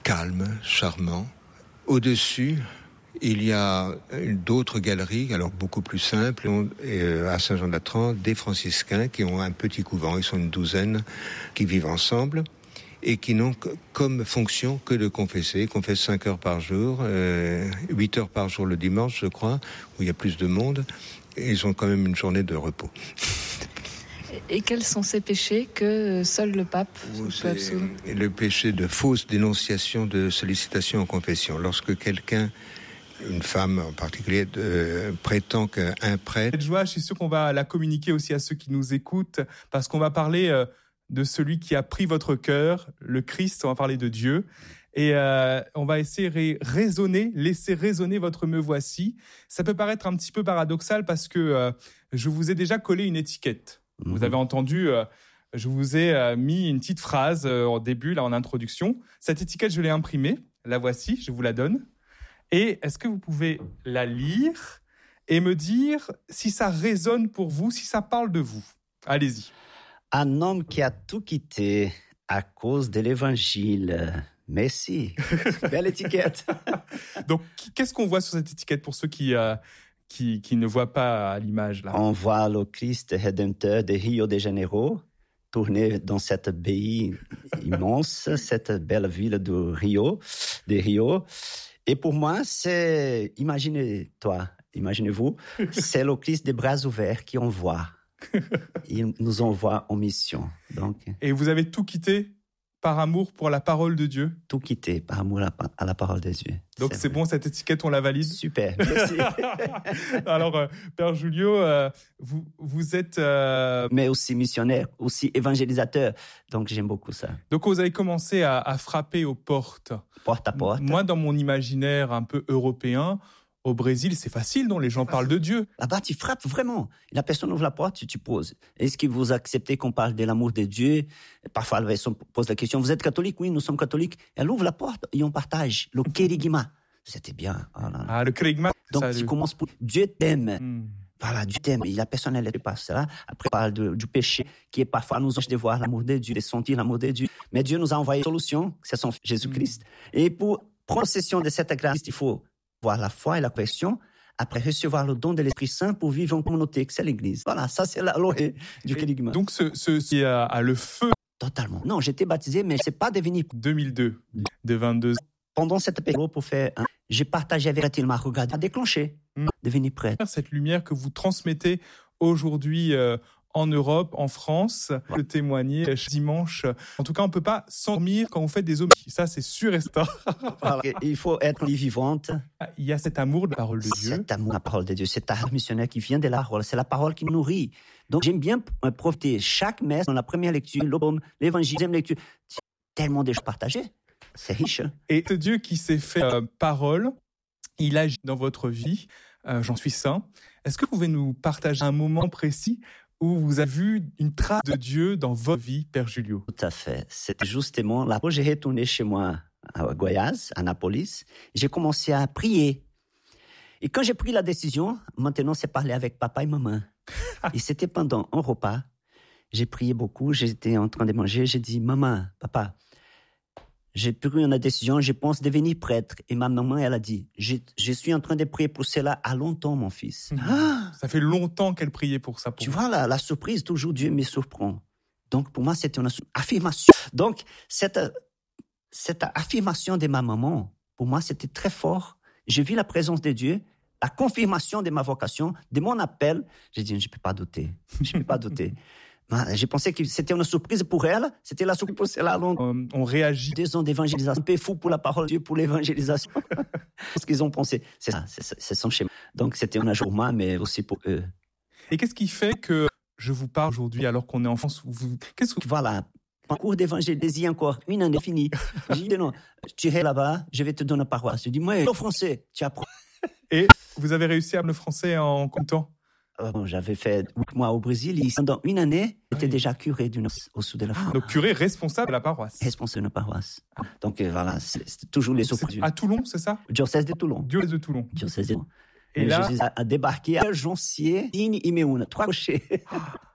calme, charmant. Au-dessus, il y a d'autres galeries, alors beaucoup plus simples, à Saint-Jean-de-Latran, des franciscains qui ont un petit couvent. Ils sont une douzaine qui vivent ensemble et qui n'ont comme fonction que de confesser. Ils confessent 5 heures par jour, 8 heures par jour le dimanche, je crois, où il y a plus de monde. Et ils ont quand même une journée de repos. Et quels sont ces péchés que seul le pape peut absoudre ? Le péché de fausse dénonciation de sollicitation en confession. Lorsque quelqu'un, une femme en particulier, prétend qu'un prêtre... Cette joie, je suis sûr qu'on va la communiquer aussi à ceux qui nous écoutent, parce qu'on va parler de celui qui a pris votre cœur, le Christ, on va parler de Dieu. Et on va essayer de laisser résonner votre « me voici ». Ça peut paraître un petit peu paradoxal parce que je vous ai déjà collé une étiquette. Vous avez entendu, je vous ai mis une petite phrase au début, là en introduction. Cette étiquette, je l'ai imprimée. La voici, je vous la donne. Et est-ce que vous pouvez la lire et me dire si ça résonne pour vous, si ça parle de vous ? Allez-y. Un homme qui a tout quitté à cause de l'évangile. Merci. Belle étiquette. Donc, qu'est-ce qu'on voit sur cette étiquette pour ceux qui ne voient pas à l'image là ? On voit le Christ rédempteur de Rio de Janeiro tourner dans cette baie immense, cette belle ville de Rio. Et pour moi, imaginez-vous, c'est le Christ des bras ouverts qui envoie. Il nous envoie en mission. Donc, et vous avez tout quitté par amour pour la parole de Dieu ? Tout quitté par amour à la parole de Dieu. Donc c'est bon, cette étiquette, on la valide ? Super, merci. Alors, Père Julio, vous êtes... Mais aussi missionnaire, aussi évangélisateur. Donc j'aime beaucoup ça. Donc vous avez commencé à frapper aux portes. Porte à porte. Moi, dans mon imaginaire un peu européen, au Brésil, c'est facile, non ? Les gens parlent de Dieu. Là-bas, tu frappes vraiment. La personne ouvre la porte, tu poses. Est-ce que vous acceptez qu'on parle de l'amour de Dieu ? Parfois, la personne pose la question, vous êtes catholique ? Oui, nous sommes catholiques. Elle ouvre la porte et on partage. Le kérigma. C'était bien. Ah, le kérigma. Donc, tu commences pour Dieu t'aime. Voilà, Dieu t'aime. Et la personne, elle est pas ça. Après, on parle du péché qui est parfois nous empêche de voir l'amour de Dieu, de sentir l'amour de Dieu. Mais Dieu nous a envoyé une solution, c'est son Fils Jésus-Christ. Et pour prendre possession de cette grâce, il faut voir la foi et la conversion, après recevoir le don de l'Esprit Saint pour vivre en communauté, que c'est l'Église. Voilà, ça c'est la loi du kérigma. Donc ce a le feu. Totalement. Non, j'étais baptisé, mais c'est pas devenu. 2002, de 22 ans. Pendant cette période, pour faire, j'ai partagé avec il m'a regardé, a déclenché, devenu prêtre. Cette lumière que vous transmettez aujourd'hui en Europe, en France, le témoigner dimanche. En tout cas, on ne peut pas s'endormir quand vous faites des homélies. Ça, c'est sûr et certain. Il faut être vivante. Il y a cet amour de la parole de Dieu. Cet amour de la parole de Dieu, cet art missionnaire qui vient de la parole. C'est la parole qui nous nourrit. Donc, j'aime bien profiter chaque messe, dans la première lecture, l'automne, l'évangile, deuxième lecture. Tellement de choses partagées. C'est riche. Et ce Dieu qui s'est fait parole, il agit dans votre vie. J'en suis saint. Est-ce que vous pouvez nous partager un moment précis où vous avez vu une trace de Dieu dans votre vie, Père Julio ? Tout à fait. C'était justement là où j'ai retourné chez moi à Goiás, à Napolis. J'ai commencé à prier. Et quand j'ai pris la décision, maintenant c'est parler avec papa et maman. Et c'était pendant un repas. J'ai prié beaucoup, j'étais en train de manger. J'ai dit, maman, papa, j'ai pris une décision, je pense devenir prêtre. Et ma maman, elle a dit, je suis en train de prier pour cela à longtemps, mon fils. Ça fait longtemps qu'elle priait pour ça. Tu vois, la surprise, toujours Dieu me surprend. Donc, pour moi, c'était une affirmation. Donc, cette affirmation de ma maman, pour moi, c'était très fort. J'ai vu la présence de Dieu, la confirmation de ma vocation, de mon appel. J'ai dit, je ne peux pas douter. Je ne peux pas douter. J'ai pensé que c'était une surprise pour elle. C'était la surprise pour cela. On réagit. 2 ans d'évangélisation. Un peu fou pour la parole de Dieu, pour l'évangélisation. Ce qu'ils ont pensé. C'est ça, c'est son schéma. Donc, c'était un jour moi, mais aussi pour eux. Et qu'est-ce qui fait que je vous parle aujourd'hui alors qu'on est en France ? Voilà. En cours d'évangéliser encore, une année finie. J'ai dit non, tu irais là-bas, je vais te donner une paroisse. Je dis, moi, le français, tu apprends. Et vous avez réussi à apprendre le français en combien de temps ? J'avais fait 8 mois au Brésil et pendant une année, j'étais déjà curé au sud de la France. Donc curé responsable de la paroisse. Responsable de la paroisse. Donc voilà, c'est toujours les surprises. À Toulon, c'est ça ? Diocèse de Toulon. Diocèse de Toulon. Diocèse de Toulon. Et là, Jésus a débarqué à Joncier, Digne et Méouna, 3 cochers.